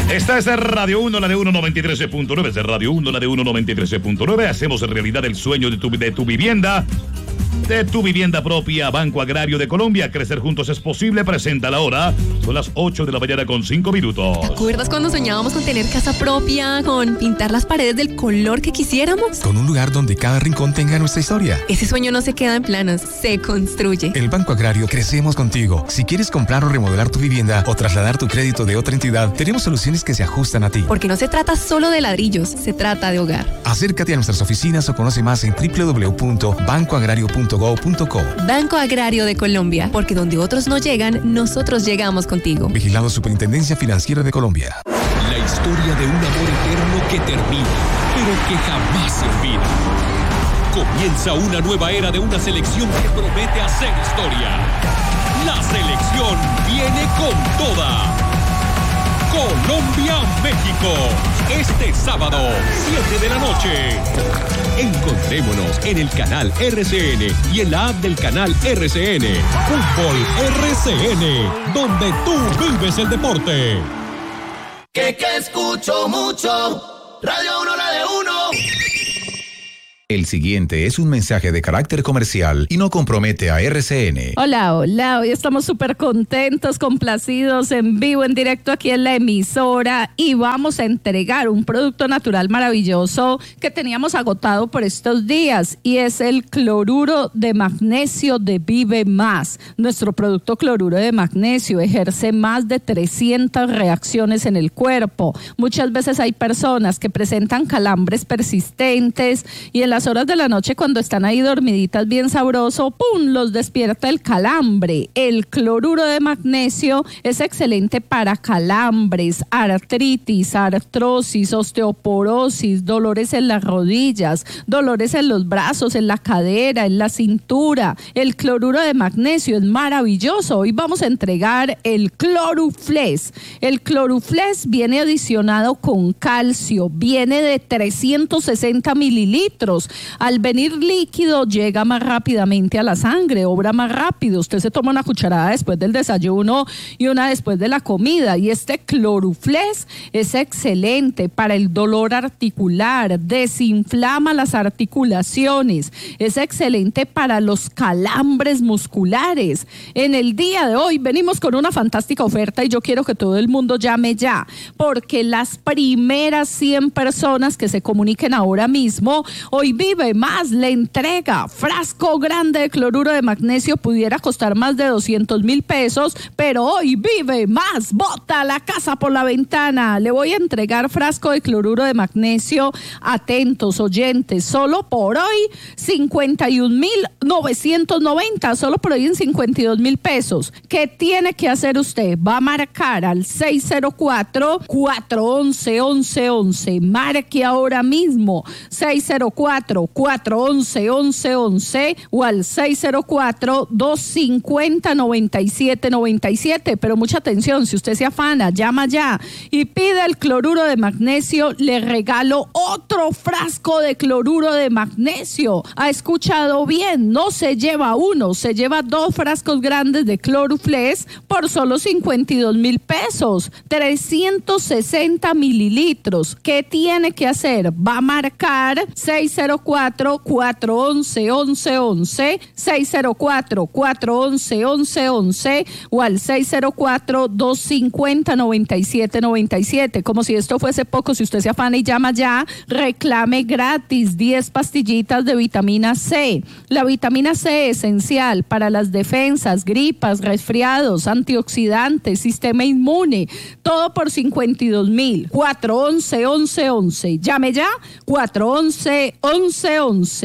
Esta es Radio 1, la de 193.9, es de Radio 1, la de 193.9. Hacemos realidad el sueño de tu vivienda. De tu vivienda propia. Banco Agrario de Colombia. Crecer juntos es posible. Presenta la hora. Son las 8 de la mañana con 5 minutos. ¿Te acuerdas cuando soñábamos con tener casa propia? Con pintar las paredes del color que quisiéramos. Con un lugar donde cada rincón tenga nuestra historia. Ese sueño no se queda en planos, se construye. El Banco Agrario crecemos contigo. Si quieres comprar o remodelar tu vivienda o trasladar tu crédito de otra entidad, tenemos soluciones que se ajustan a ti. Porque no se trata solo de ladrillos, se trata de hogar. Acércate a nuestras oficinas o conoce más en www.bancoagrario.gov.co. Banco Agrario de Colombia, porque donde otros no llegan, nosotros llegamos contigo. Vigilado Superintendencia Financiera de Colombia. La historia de un amor eterno que termina, pero que jamás se olvida. Comienza una nueva era de una selección que promete hacer historia. La selección viene con toda. Colombia-México, este sábado, 7 de la noche. Encontrémonos en el canal RCN y en la app del canal RCN. Fútbol RCN, donde tú vives el deporte. Que escucho mucho, Radio 1, la de 1. El siguiente es un mensaje de carácter comercial y no compromete a RCN. Hola, hoy estamos súper contentos, complacidos, en vivo, en directo aquí en la emisora y vamos a entregar un producto natural maravilloso que teníamos agotado por estos días y es el cloruro de magnesio de Vive Más. Nuestro producto cloruro de magnesio ejerce más de 300 reacciones en el cuerpo. Muchas veces hay personas que presentan calambres persistentes y en las horas de la noche cuando están ahí dormiditas bien sabroso, ¡pum!, los despierta el calambre. El cloruro de magnesio es excelente para calambres, artritis, artrosis, osteoporosis, dolores en las rodillas, dolores en los brazos, en la cadera, en la cintura. El cloruro de magnesio es maravilloso. Hoy vamos a entregar el Cloruflex. El Cloruflex viene adicionado con calcio, viene de 360 mililitros. Al venir líquido llega más rápidamente a la sangre, obra más rápido. Usted se toma una cucharada después del desayuno y una después de la comida. Y este Cloruflex es excelente para el dolor articular, desinflama las articulaciones, es excelente para los calambres musculares. En el día de hoy venimos con una fantástica oferta y yo quiero que todo el mundo llame ya, porque las primeras 100 personas que se comuniquen ahora mismo, hoy Vive Más le entrega frasco grande de cloruro de magnesio. Pudiera costar más de 200,000 pesos, pero hoy Vive Más bota la casa por la ventana. Le voy a entregar frasco de cloruro de magnesio. Atentos oyentes, solo por hoy 51,990, solo por hoy en 52,000 pesos. ¿Qué tiene que hacer usted? Va a marcar al 604-411-1111. Marque ahora mismo 604-411-1111 o al 604-250-9797. Pero mucha atención, si usted se afana, llama ya y pide el cloruro de magnesio, le regalo otro frasco de cloruro de magnesio. ¿Ha escuchado bien? No se lleva uno, se lleva 2 frascos grandes de Cloruflex por solo 52,000 pesos, 360 mililitros. ¿Qué tiene que hacer? Va a marcar 604-411-1111, 604-411-1111 o al 604-250-9797. Como si esto fuese poco, si usted se afana y llama ya, reclame gratis 10 pastillitas de vitamina C. La vitamina C es esencial para las defensas, gripas, resfriados, antioxidantes, sistema inmune, todo por 52,000. 411-1111. Llame ya, 411-1111.